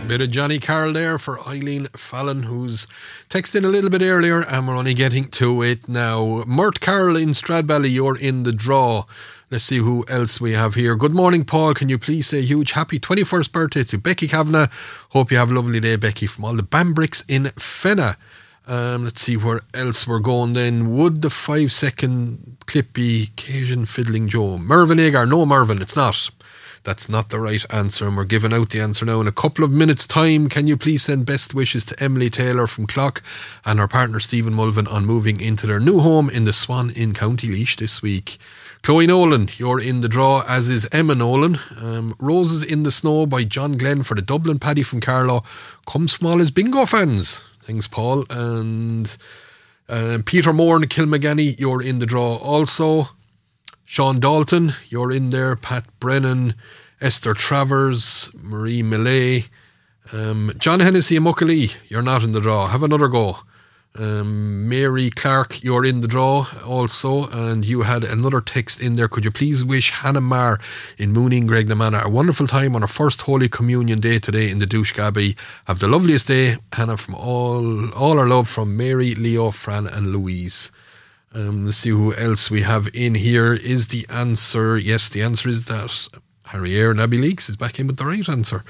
Bit of Johnny Carroll there for Eileen Fallon, who's texted a little bit earlier, and we're only getting to it now. Mert Carroll in Stradbally, you're in the draw. Let's see who else we have here. Good morning, Paul. Can you please say a huge happy 21st birthday to Becky Kavanagh? Hope you have a lovely day, Becky, from all the Bambricks in Fenna. Let's see where else we're going then. Would the 5-second clip be Cajun Fiddling Joe? Mervyn Agar? No, Mervyn, it's not. That's not the right answer, and we're giving out the answer now in a couple of minutes' time. Can you please send best wishes to Emily Taylor from Clough and her partner Stephen Mulvin on moving into their new home in the Swan in County Laois this week? Chloe Nolan, you're in the draw, as is Emma Nolan. Roses in the Snow by John Glenn for the Dublin Paddy from Carlow. Come small as bingo fans. Thanks, Paul. And Peter Moore and Kilmagany, you're in the draw also. Sean Dalton, you're in there. Pat Brennan, Esther Travers, Marie Millay, John Hennessy and Muckalee, you're not in the draw. Have another go. Mary Clark, you're in the draw also, and you had another text in there. Could you please wish Hannah Marr in Mooney and Gregna a wonderful time on her first Holy Communion day today in the Douche Abbey. Have the loveliest day, Hannah, from all our love from Mary, Leo, Fran and Louise. Let's see who else we have in here. Is the answer, yes, the answer is that Harry Eyre and Abby Leakes is back in with the right answer.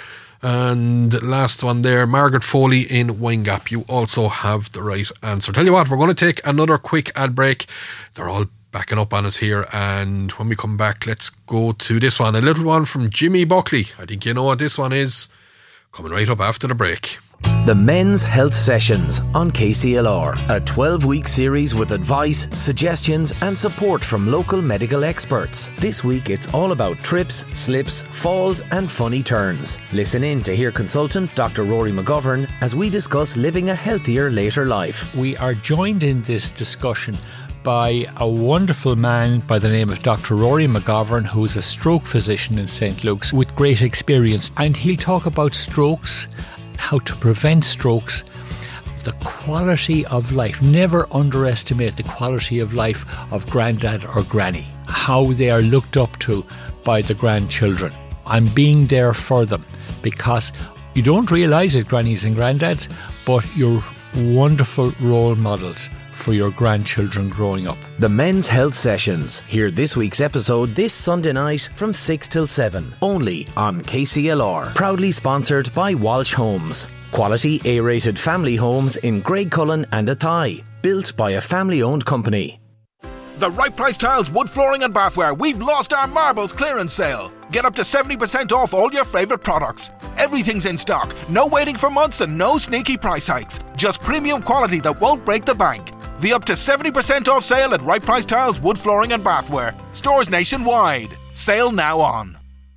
And last one there, Margaret Foley in Winegap, you also have the right answer. Tell you what, we're going to take another quick ad break. They're all backing up on us here, and when we come back, let's go to this one, a little one from Jimmy Buckley. I think you know what this one is. Coming right up after the break. The Men's Health Sessions on KCLR, a 12-week series with advice, suggestions and support from local medical experts. This week it's all about trips, slips, falls and funny turns. Listen in to hear consultant Dr. Rory McGovern as we discuss living a healthier later life. We are joined in this discussion by a wonderful man by the name of Dr. Rory McGovern, who's a stroke physician in St. Luke's with great experience, and he'll talk about strokes, how to prevent strokes, the quality of life. Never underestimate the quality of life of granddad or granny, how they are looked up to by the grandchildren, and being there for them, because you don't realise it, grannies and granddads, but you're wonderful role models for your grandchildren growing up. The Men's Health Sessions. Hear this week's episode this Sunday night from 6 till 7. Only on KCLR. Proudly sponsored by Walsh Homes. Quality A-rated family homes in Graiguecullen and Athy. Built by a family-owned company. The Right Price Tiles Wood Flooring and Bathware. We've lost our marbles clearance sale. Get up to 70% off all your favourite products. Everything's in stock. No waiting for months and no sneaky price hikes. Just premium quality that won't break the bank. The up to 70% off sale at Right Price Tiles Wood Flooring and Bathware. Stores nationwide. Sale now on.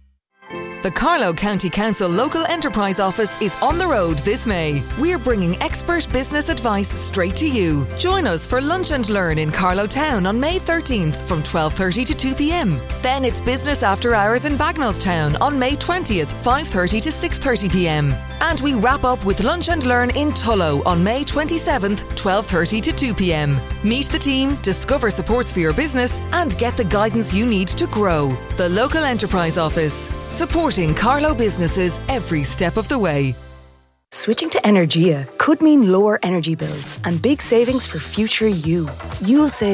The Carlow County Council Local Enterprise Office is on the road this May. We're bringing expert business advice straight to you. Join us for Lunch and Learn in Carlow Town on May 13th from 12:30 to 2 p.m. Then it's Business After Hours in Bagnallstown on May 20th, 5:30 to 6:30 p.m. And we wrap up with Lunch and Learn in Tullow on May 27th, 12:30 to 2 p.m. Meet the team, discover supports for your business and get the guidance you need to grow. The Local Enterprise Office, supporting Carlow businesses every step of the way. Switching to Energia could mean lower energy bills and big savings for future you. You'll save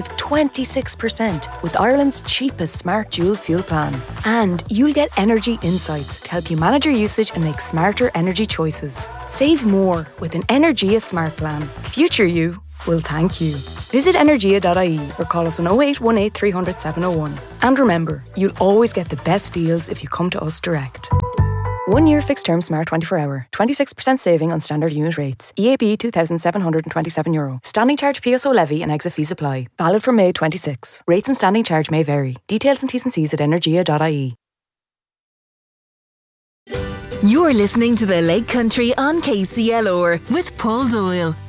26% with Ireland's cheapest smart dual fuel plan. And you'll get energy insights to help you manage your usage and make smarter energy choices. Save more with an Energia smart plan. Future you will thank you. Visit energia.ie or call us on 0818 300 701. And remember, you'll always get the best deals if you come to us direct. 1 year fixed term Smart 24 hour. 26% saving on standard unit rates. EAB €2,727. Standing charge PSO levy and exit fees apply. Valid from May 26. Rates and standing charge may vary. Details and T's and C's at energia.ie. You're listening to The Lake Country on KCLR with Paul Doyle.